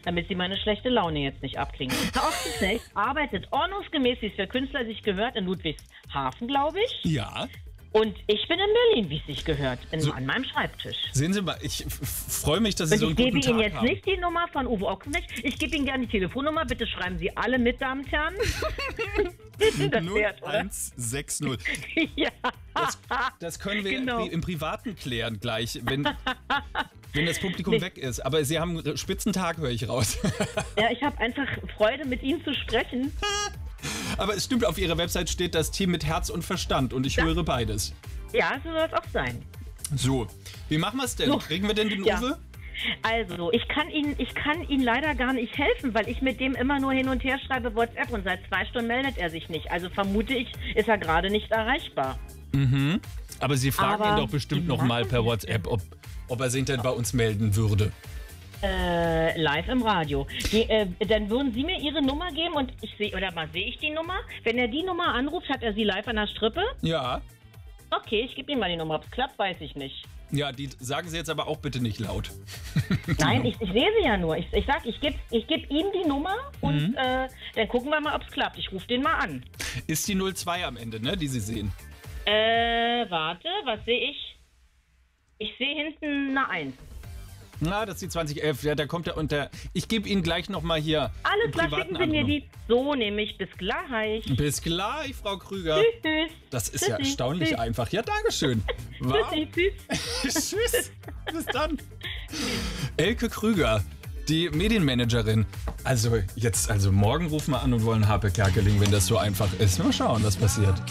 damit sie meine schlechte Laune jetzt nicht abkriegen. Herr Ochsenknecht arbeitet ordnungsgemäß, wie es für Künstler sich gehört, in Ludwigshafen, glaube ich. Ja. Und ich bin in Berlin, wie es sich gehört, an meinem Schreibtisch. Sehen Sie mal, ich freue mich, dass Sie so einen guten guten Tag haben. Ich gebe Ihnen jetzt nicht die Nummer von Uwe Ochsenknecht. Ich gebe Ihnen gerne die Telefonnummer. Bitte schreiben Sie alle mit, Damen und Herren. Das wert, oder? 0160. Ja. Das können wir Genau. im Privaten klären gleich, wenn das Publikum weg ist. Aber Sie haben einen Spitzentag, höre ich raus. Ja, ich habe einfach Freude, mit Ihnen zu sprechen. Aber es stimmt, auf Ihrer Website steht das Team mit Herz und Verstand und ich höre beides. Ja, so soll es auch sein. So, wie machen wir es denn? So. Kriegen wir denn den Ja. Uwe? Also, ich kann Ihnen leider gar nicht helfen, weil ich mit dem immer nur hin und her schreibe WhatsApp und seit 2 Stunden meldet er sich nicht. Also vermute ich, ist er gerade nicht erreichbar. Mhm. Aber Sie fragen Aber ihn doch bestimmt wie noch mal machen per Sie WhatsApp, ob er sich denn bei uns melden würde. Live im Radio. Dann würden Sie mir Ihre Nummer geben und sehe ich die Nummer? Wenn er die Nummer anruft, hat er sie live an der Strippe? Ja. Okay, ich gebe ihm mal die Nummer. Ob es klappt, weiß ich nicht. Ja, die sagen Sie jetzt aber auch bitte nicht laut. Nein, ich sehe sie ja nur. Ich geb ihm die Nummer und dann gucken wir mal, ob es klappt. Ich rufe den mal an. Ist die 02 am Ende, ne, die Sie sehen? Warte, was sehe ich? Ich sehe hinten eine 1. Na, das ist die 2011. Ja, da kommt er unter. Ich gebe Ihnen gleich nochmal hier. Alles klar, schicken Sie mir die. So, nämlich bis gleich. Bis gleich, Frau Krüger. Tschüss. Das ist ja Tschüssi. erstaunlich Tschüss. einfach. Ja, dankeschön. Wow. Tschüssi, tschüss. Tschüss. Bis dann. Elke Krüger, die Medienmanagerin. Also morgen rufen wir an und wollen Harpe Kerkeling, wenn das so einfach ist. Mal schauen, was passiert.